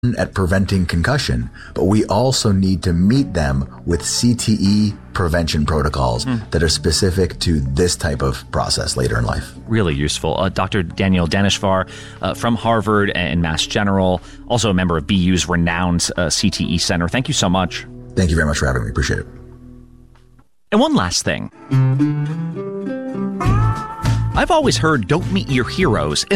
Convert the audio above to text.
at preventing concussion, but we also need to meet them with CTE prevention protocols that are specific to this type of process later in life. Really useful. Dr. Daniel Daneshvar from Harvard and Mass General, also a member of BU's renowned CTE Center. Thank you so much. Thank you very much for having me. Appreciate it. And one last thing. I've always heard don't meet your heroes